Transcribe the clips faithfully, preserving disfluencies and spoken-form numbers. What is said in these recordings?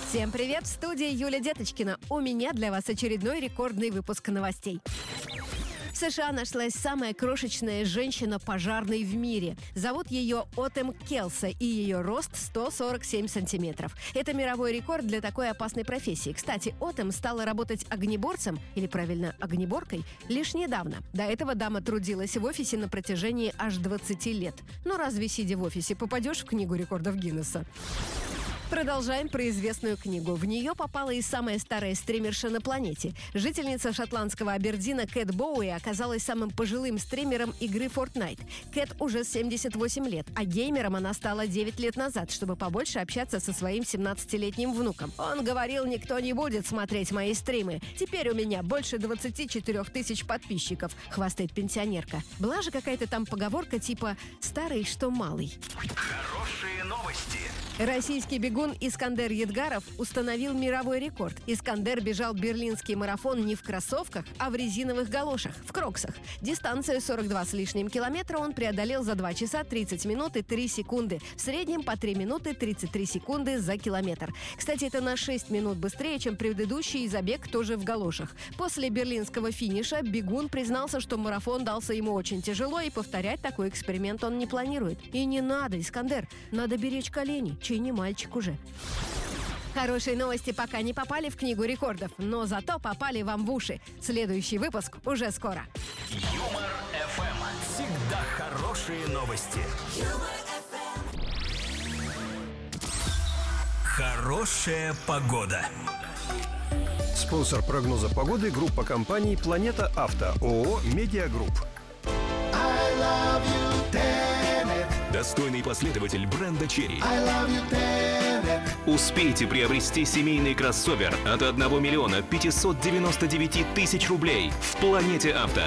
Всем привет! В студии Юля Деточкина. У меня для вас очередной рекордный выпуск новостей. В США нашлась самая крошечная женщина-пожарный в мире. Зовут ее Отем Келса, и ее рост сто сорок семь сантиметров. Это мировой рекорд для такой опасной профессии. Кстати, Отем стала работать огнеборцем, или правильно, огнеборкой, лишь недавно. До этого дама трудилась в офисе на протяжении аж двадцати лет. Но разве, сидя в офисе, попадешь в книгу рекордов Гиннесса? Продолжаем про известную книгу. В нее попала и самая старая стримерша на планете. Жительница шотландского Абердина Кэт Боуи оказалась самым пожилым стримером игры Fortnite. Кэт уже семьдесят восемь лет, а геймером она стала девять лет назад, чтобы побольше общаться со своим семнадцатилетним внуком. Он говорил: «Никто не будет смотреть мои стримы. Теперь у меня больше двадцати четырёх тысяч подписчиков», — хвастает пенсионерка. Была же какая-то там поговорка типа «старый, что малый». Хорошие новости. Российский бегун Искандер Едгаров установил мировой рекорд. Искандер бежал берлинский марафон не в кроссовках, а в резиновых галошах, в кроксах. Дистанцию сорок два с лишним километра он преодолел за два часа тридцать минут и три секунды. В среднем по три минуты тридцать три секунды за километр. Кстати, это на шесть минут быстрее, чем предыдущий забег тоже в галошах. После берлинского финиша бегун признался, что марафон дался ему очень тяжело, и повторять такой эксперимент он не планирует. И не надо, Искандер, надо беречь колени. Чей не мальчик уже. Хорошие новости пока не попали в книгу рекордов, но зато попали вам в уши. Следующий выпуск уже скоро. Юмор эф эм. Всегда хорошие новости. Хорошая погода. Спонсор прогноза погоды — группа компаний «Планета Авто», ООО «Медиагрупп». Достойный последователь бренда Chery. Успейте приобрести семейный кроссовер от одного миллиона пятисот девяноста девяти тысяч рублей в «Планете Авто».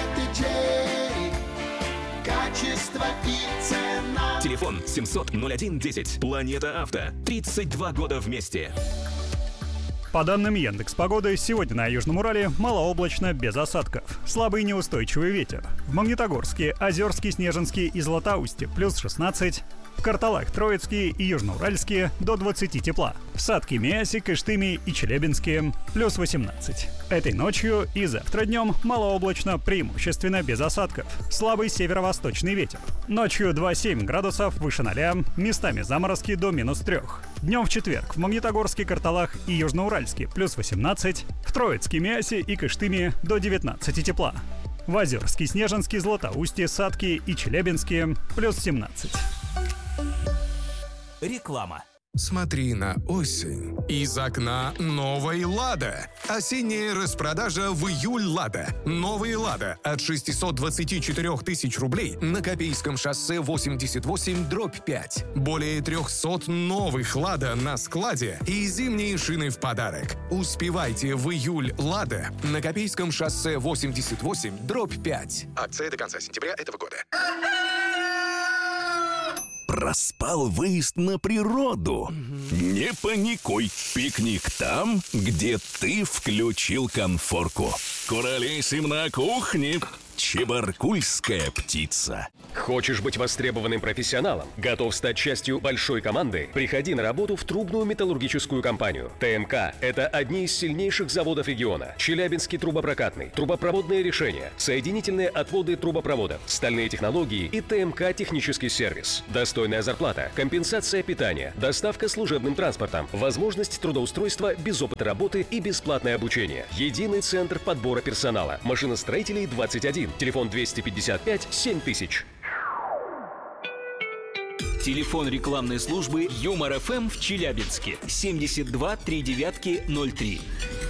Качество и цена. Телефон семьсот ноль один десять. «Планета Авто». тридцать два года вместе. По данным Яндекс.Погоды, сегодня на Южном Урале малооблачно, без осадков. Слабый неустойчивый ветер. В Магнитогорске, Озерске, Снежинске и Златоусте плюс шестнадцать. В Карталах, Троицкие и Южноуральские до двадцати тепла. В Сатке, Миасе, Кыштыме и Челябинске плюс восемнадцать. Этой ночью и завтра днем малооблачно, преимущественно без осадков. Слабый северо-восточный ветер. Ночью два-семь градусов выше ноля, местами заморозки до минус трех. Днем в четверг в Магнитогорске, Карталах и Южноуральске плюс восемнадцать. В Троицке, Миасе и Кыштыме до девятнадцати тепла. В Озерске, Снежинске, Златоусте, Сатке и Челябинске плюс семнадцать. Реклама. Смотри на осень. Из окна новой «Лада». Осенняя распродажа в июль «Лада». Новые «Лада» от шестисот двадцати четырёх тысяч рублей на Копейском шоссе восемьдесят восемь дробь пять. Более трехсот новых «Лада» на складе и зимние шины в подарок. Успевайте в июль «Лада» на Копейском шоссе восемьдесят восемь дробь пять. Акция до конца сентября этого года. Проспал выезд на природу? Не паникуй. Пикник там, где ты включил конфорку. Куролесим на кухне. Чебаркульская птица. Хочешь быть востребованным профессионалом? Готов стать частью большой команды? Приходи на работу в трубную металлургическую компанию. ТМК – это одни из сильнейших заводов региона. Челябинский трубопрокатный, трубопроводные решения, соединительные отводы трубопроводов, стальные технологии и ТМК технический сервис. Достойная зарплата, компенсация питания, доставка служебным транспортом, возможность трудоустройства без опыта работы и бесплатное обучение. Единый центр подбора персонала. Машиностроителей двадцать один. Телефон двести пятьдесят пять семь тысяч. Телефон рекламной службы Юмор эф эм в Челябинске. семьдесят два три девятки ноль три.